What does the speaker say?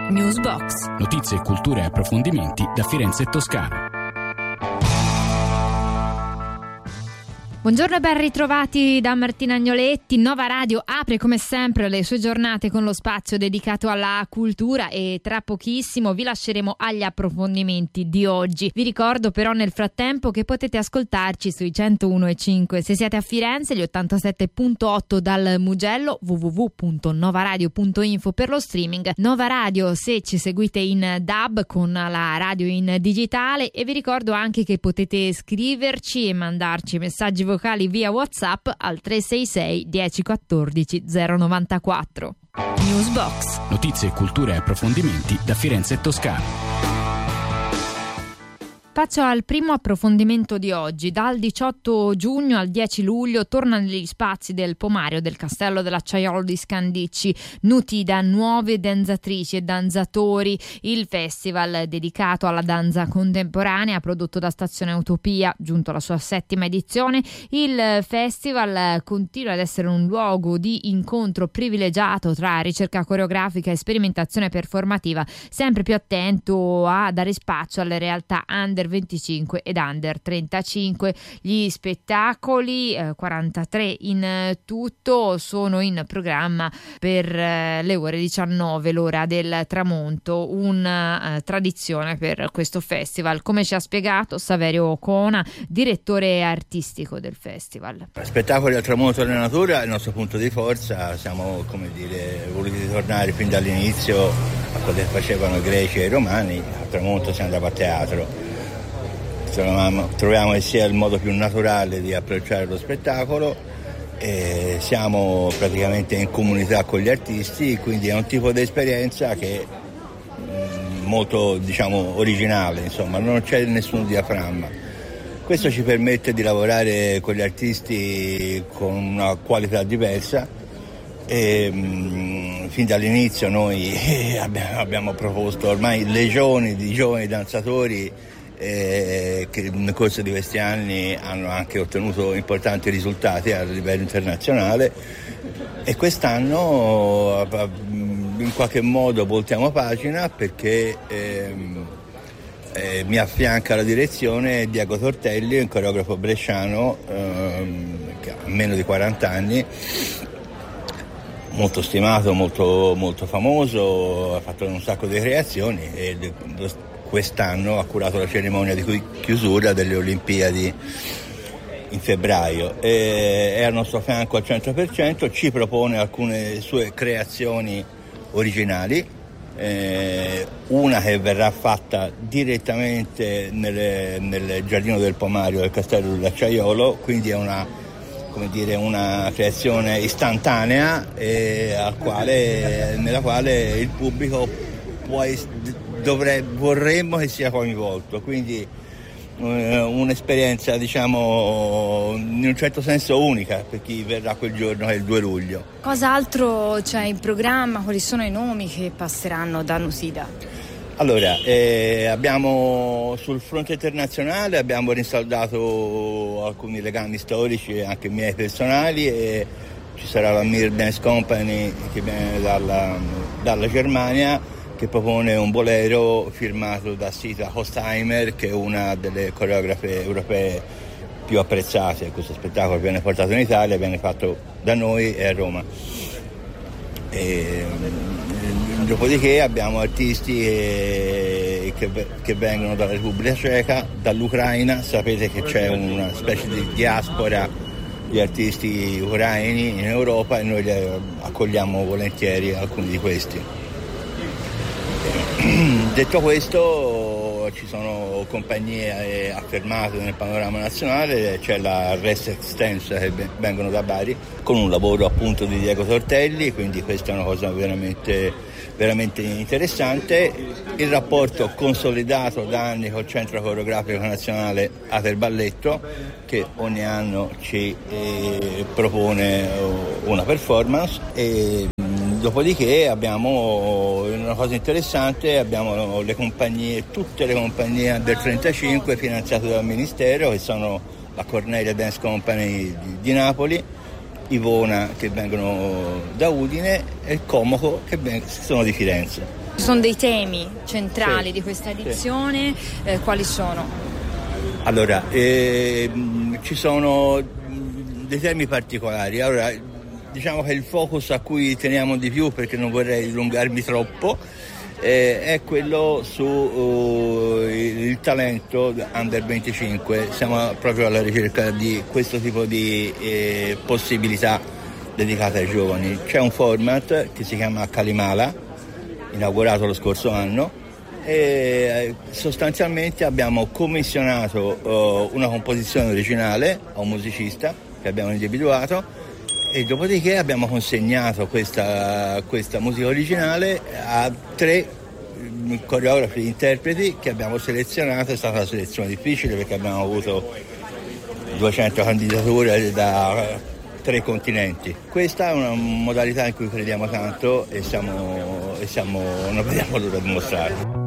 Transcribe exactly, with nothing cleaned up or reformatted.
Newsbox. Notizie, cultura e approfondimenti da Firenze e Toscana. Buongiorno e ben ritrovati da Martina Agnoletti. Nova Radio apre come sempre le sue giornate con lo spazio dedicato alla cultura e tra pochissimo vi lasceremo agli approfondimenti di oggi. Vi ricordo però nel frattempo che potete ascoltarci sui centouno e cinque se siete a Firenze, gli ottantasette virgola otto dal Mugello, w w w punto novaradio punto info per lo streaming, Nova Radio se ci seguite in D A B con la radio in digitale, e vi ricordo anche che potete scriverci e mandarci messaggi vocali via WhatsApp al tre sei sei dieci quattordici zero novantaquattro. Newsbox. Notizie, cultura e approfondimenti da Firenze e Toscana. Faccio al primo approfondimento di oggi. Dal diciotto giugno al dieci luglio torna negli spazi del Pomario del Castello dell'Acciaiolo di Scandicci, nuti da nuove danzatrici e danzatori, il festival dedicato alla danza contemporanea prodotto da Stazione Utopia, giunto alla sua settima edizione. Il festival continua ad essere un luogo di incontro privilegiato tra ricerca coreografica e sperimentazione performativa, sempre più attento a dare spazio alle realtà under venticinque ed under trentacinque. Gli spettacoli, eh, quarantatré in eh, tutto, sono in programma per eh, le ore diciannove, l'ora del tramonto, una eh, tradizione per questo festival, come ci ha spiegato Saverio Cona, direttore artistico del festival. Spettacoli al tramonto della natura è il nostro punto di forza. Siamo, come dire, voluti tornare fin dall'inizio a quello che facevano i greci e i romani. Al tramonto si andava a teatro. Troviamo, troviamo che sia il modo più naturale di approcciare lo spettacolo, e siamo praticamente in comunità con gli artisti, quindi è un tipo di esperienza che è molto, diciamo, originale, insomma, non c'è nessun diaframma. Questo ci permette di lavorare con gli artisti con una qualità diversa e mh, fin dall'inizio noi abbiamo, abbiamo proposto ormai legioni di giovani danzatori Eh, che nel corso di questi anni hanno anche ottenuto importanti risultati a livello internazionale, e quest'anno in qualche modo voltiamo pagina perché ehm, eh, mi affianca alla direzione Diego Tortelli, un coreografo bresciano ehm, che ha meno di quaranta anni, molto stimato, molto, molto famoso, ha fatto un sacco di creazioni e quest'anno ha curato la cerimonia di chiusura delle Olimpiadi in febbraio. E è al nostro fianco al cento per cento, ci propone alcune sue creazioni originali, eh, una che verrà fatta direttamente nel, nel giardino del Pomario del Castello dell'Acciaiolo, quindi è una, come dire, una creazione istantanea e al quale, nella quale il pubblico può Dovre, vorremmo che sia coinvolto, quindi eh, un'esperienza, diciamo, in un certo senso unica per chi verrà quel giorno, che è il due luglio. Cos'altro c'è in programma? Quali sono i nomi che passeranno da Nusida? Allora, eh, abbiamo sul fronte internazionale abbiamo rinsaldato alcuni legami storici e anche miei personali, e ci sarà la Mir Dance Company che viene dalla, dalla Germania, che propone un bolero firmato da Sita Hostheimer, che è una delle coreografe europee più apprezzate. Questo spettacolo viene portato in Italia, viene fatto da noi e a Roma. E, dopodiché abbiamo artisti che, che, che vengono dalla Repubblica Ceca, dall'Ucraina. Sapete che c'è una specie di diaspora di artisti ucraini in Europa e noi li accogliamo volentieri alcuni di questi. Detto questo, ci sono compagnie affermate nel panorama nazionale, c'è la Rest Extense che vengono da Bari con un lavoro appunto di Diego Tortelli, quindi questa è una cosa veramente, veramente interessante. Il rapporto consolidato da anni col Centro Coreografico Nazionale Aterballetto, che ogni anno ci eh, propone una performance, e dopodiché abbiamo una cosa interessante, abbiamo le compagnie, tutte le compagnie del trentacinque finanziate dal Ministero, che sono la Cornelia Dance Company di, di Napoli, Ivona che vengono da Udine e il Comoco che sono di Firenze. Ci sono dei temi centrali sì, di questa edizione, sì. eh, quali sono? Allora, eh, ci sono dei temi particolari. Allora, diciamo che il focus a cui teniamo di più, perché non vorrei dilungarmi troppo, eh, è quello su uh, il talento under venticinque. Siamo proprio alla ricerca di questo tipo di eh, possibilità dedicate ai giovani. C'è un format che si chiama Kalimala, inaugurato lo scorso anno, e sostanzialmente abbiamo commissionato uh, una composizione originale a un musicista che abbiamo individuato, e dopodiché abbiamo consegnato questa, questa musica originale a tre coreografi, interpreti che abbiamo selezionato. È stata una selezione difficile perché abbiamo avuto duecento candidature da tre continenti. Questa è una modalità in cui crediamo tanto e siamo, e siamo non vediamo l'ora di mostrare.